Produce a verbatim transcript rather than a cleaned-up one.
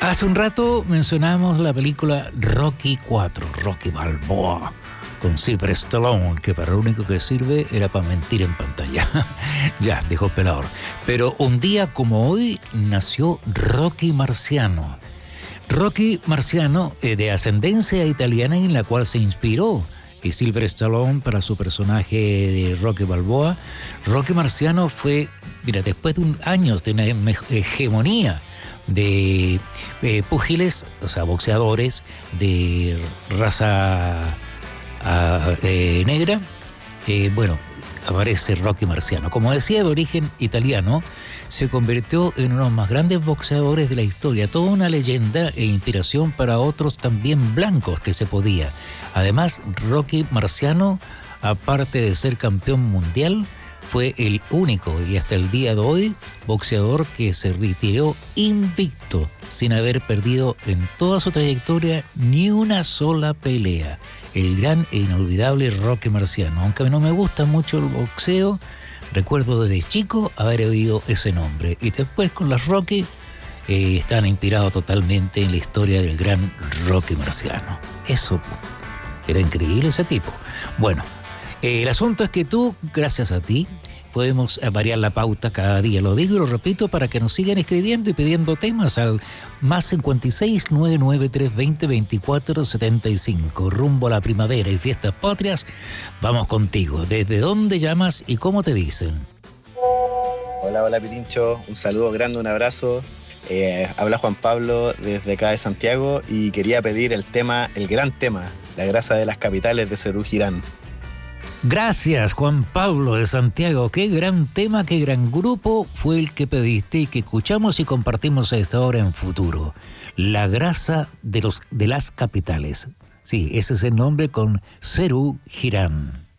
Hace un rato mencionamos la película Rocky cuatro, Rocky Balboa, con Sylvester Stallone, que para lo único que sirve era para mentir en pantalla. Ya, dijo Pelador. Pero un día como hoy nació Rocky Marciano. Rocky Marciano, eh, de ascendencia italiana, en la cual se inspiró y Sylvester Stallone para su personaje de Rocky Balboa. Rocky Marciano fue, mira, después de un años de una hegemonía de eh, púgiles, o sea, boxeadores de raza a, eh, negra, eh, bueno, aparece Rocky Marciano. Como decía, de origen italiano, se convirtió en uno de los más grandes boxeadores de la historia, toda una leyenda e inspiración para otros también blancos que se podía. Además, Rocky Marciano, aparte de ser campeón mundial, fue el único y hasta el día de hoy boxeador que se retiró invicto, sin haber perdido en toda su trayectoria ni una sola pelea. El gran e inolvidable Rocky Marciano. Aunque a mí no me gusta mucho el boxeo, recuerdo desde chico haber oído ese nombre. Y después con las Rocky eh, están inspirados totalmente en la historia del gran Rocky Marciano. Eso era increíble, ese tipo. Bueno, Eh, el asunto es que tú, gracias a ti, podemos variar la pauta cada día. Lo digo y lo repito para que nos sigan escribiendo y pidiendo temas al más cincuenta y seis, nueve nueve tres, veinte, veinticuatro, setenta y cinco. Rumbo a la primavera y fiestas patrias, vamos contigo. ¿Desde dónde llamas y cómo te dicen? Hola, hola Pirincho, un saludo grande, un abrazo. Eh, habla Juan Pablo desde acá de Santiago y quería pedir el tema, el gran tema, La grasa de las capitales de Serú Girán. Gracias, Juan Pablo de Santiago. Qué gran tema, qué gran grupo fue el que pediste y que escuchamos y compartimos a esta hora en Futuro. La grasa de, los, de las capitales. Sí, ese es el nombre con Serú Girán.